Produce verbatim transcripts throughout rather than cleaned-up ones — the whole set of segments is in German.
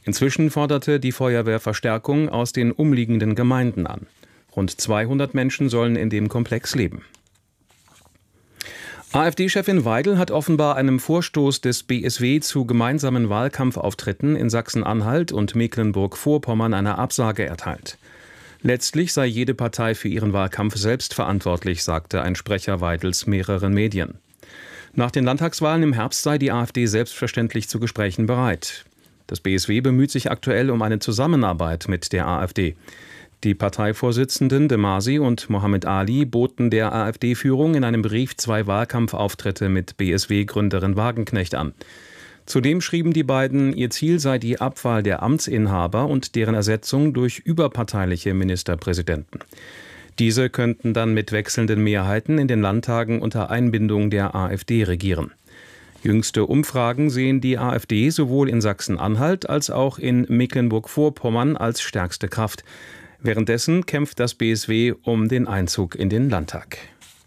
Inzwischen forderte die Feuerwehr Verstärkung aus den umliegenden Gemeinden an. Rund zweihundert Menschen sollen in dem Komplex leben. AfD-Chefin Weidel hat offenbar einem Vorstoß des B S W zu gemeinsamen Wahlkampfauftritten in Sachsen-Anhalt und Mecklenburg-Vorpommern eine Absage erteilt. Letztlich sei jede Partei für ihren Wahlkampf selbst verantwortlich, sagte ein Sprecher Weidels mehreren Medien. Nach den Landtagswahlen im Herbst sei die AfD selbstverständlich zu Gesprächen bereit. Das B S W bemüht sich aktuell um eine Zusammenarbeit mit der AfD. Die Parteivorsitzenden de Masi und Mohammed Ali boten der AfD-Führung in einem Brief zwei Wahlkampfauftritte mit B S W-Gründerin Wagenknecht an. Zudem schrieben die beiden, ihr Ziel sei die Abwahl der Amtsinhaber und deren Ersetzung durch überparteiliche Ministerpräsidenten. Diese könnten dann mit wechselnden Mehrheiten in den Landtagen unter Einbindung der AfD regieren. Jüngste Umfragen sehen die AfD sowohl in Sachsen-Anhalt als auch in Mecklenburg-Vorpommern als stärkste Kraft. Währenddessen kämpft das B S W um den Einzug in den Landtag.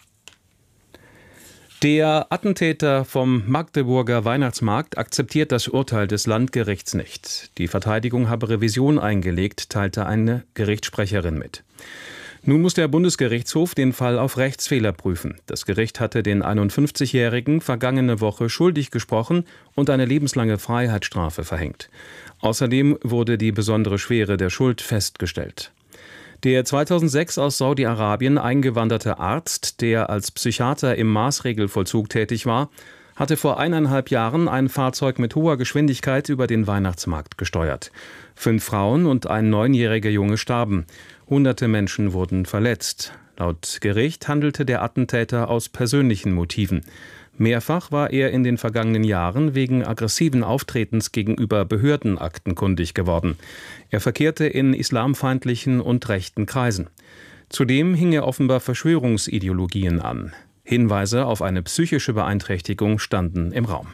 Der Attentäter vom Magdeburger Weihnachtsmarkt akzeptiert das Urteil des Landgerichts nicht. Die Verteidigung habe Revision eingelegt, teilte eine Gerichtssprecherin mit. Nun muss der Bundesgerichtshof den Fall auf Rechtsfehler prüfen. Das Gericht hatte den einundfünfzigjährigen vergangene Woche schuldig gesprochen und eine lebenslange Freiheitsstrafe verhängt. Außerdem wurde die besondere Schwere der Schuld festgestellt. Der zweitausendsechs aus Saudi-Arabien eingewanderte Arzt, der als Psychiater im Maßregelvollzug tätig war, hatte vor eineinhalb Jahren ein Fahrzeug mit hoher Geschwindigkeit über den Weihnachtsmarkt gesteuert. Fünf Frauen und ein neunjähriger Junge starben. Hunderte Menschen wurden verletzt. Laut Gericht handelte der Attentäter aus persönlichen Motiven. Mehrfach war er in den vergangenen Jahren wegen aggressiven Auftretens gegenüber Behörden aktenkundig geworden. Er verkehrte in islamfeindlichen und rechten Kreisen. Zudem hing er offenbar Verschwörungsideologien an. Hinweise auf eine psychische Beeinträchtigung standen im Raum.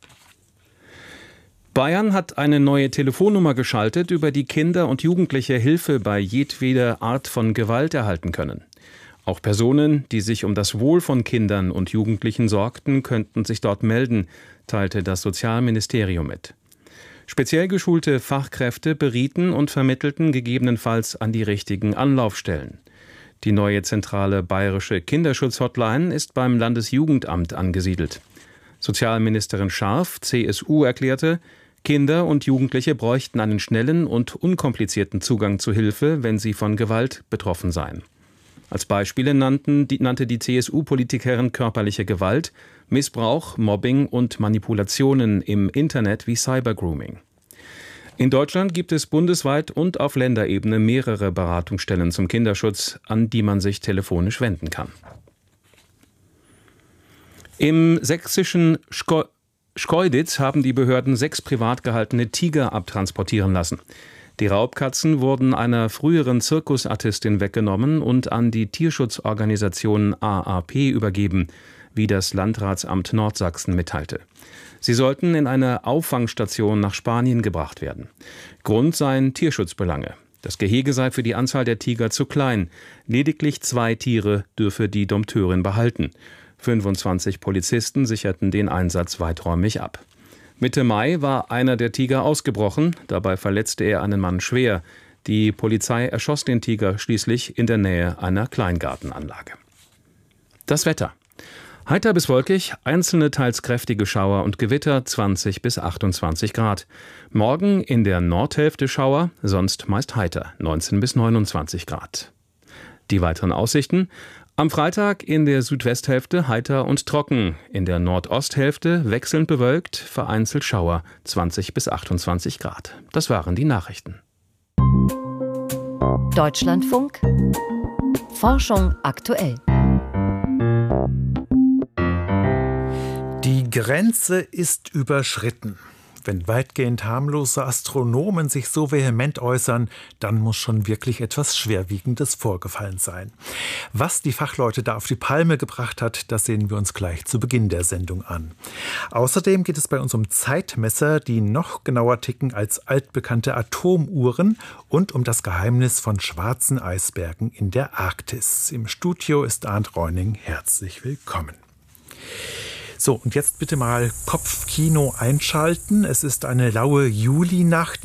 Bayern hat eine neue Telefonnummer geschaltet, über die Kinder und Jugendliche Hilfe bei jedweder Art von Gewalt erhalten können. Auch Personen, die sich um das Wohl von Kindern und Jugendlichen sorgten, könnten sich dort melden, teilte das Sozialministerium mit. Speziell geschulte Fachkräfte berieten und vermittelten gegebenenfalls an die richtigen Anlaufstellen. Die neue zentrale bayerische Kinderschutz-Hotline ist beim Landesjugendamt angesiedelt. Sozialministerin Scharf, C S U, erklärte, Kinder und Jugendliche bräuchten einen schnellen und unkomplizierten Zugang zu Hilfe, wenn sie von Gewalt betroffen seien. Als Beispiele nannten, die, nannte die C S U-Politikerin körperliche Gewalt, Missbrauch, Mobbing und Manipulationen im Internet wie Cybergrooming. In Deutschland gibt es bundesweit und auf Länderebene mehrere Beratungsstellen zum Kinderschutz, an die man sich telefonisch wenden kann. Im sächsischen Schko- Schkeuditz haben die Behörden sechs privat gehaltene Tiger abtransportieren lassen. Die Raubkatzen wurden einer früheren Zirkusartistin weggenommen und an die Tierschutzorganisation A A P übergeben, wie das Landratsamt Nordsachsen mitteilte. Sie sollten in eine Auffangstation nach Spanien gebracht werden. Grund seien Tierschutzbelange. Das Gehege sei für die Anzahl der Tiger zu klein. Lediglich zwei Tiere dürfe die Dompteurin behalten. fünfundzwanzig Polizisten sicherten den Einsatz weiträumig ab. Mitte Mai war einer der Tiger ausgebrochen. Dabei verletzte er einen Mann schwer. Die Polizei erschoss den Tiger schließlich in der Nähe einer Kleingartenanlage. Das Wetter. Heiter bis wolkig, einzelne teils kräftige Schauer und Gewitter, zwanzig bis achtundzwanzig Grad. Morgen in der Nordhälfte Schauer, sonst meist heiter, neunzehn bis neunundzwanzig Grad. Die weiteren Aussichten: Am Freitag in der Südwesthälfte heiter und trocken, in der Nordosthälfte wechselnd bewölkt, vereinzelt Schauer, zwanzig bis achtundzwanzig Grad. Das waren die Nachrichten. Deutschlandfunk Forschung aktuell. Die Grenze ist überschritten. Wenn weitgehend harmlose Astronomen sich so vehement äußern, dann muss schon wirklich etwas Schwerwiegendes vorgefallen sein. Was die Fachleute da auf die Palme gebracht hat, das sehen wir uns gleich zu Beginn der Sendung an. Außerdem geht es bei uns um Zeitmesser, die noch genauer ticken als altbekannte Atomuhren, und um das Geheimnis von schwarzen Eisbergen in der Arktis. Im Studio ist Arndt Reuning. Herzlich willkommen. So, und jetzt bitte mal Kopfkino einschalten. Es ist eine laue Julinacht.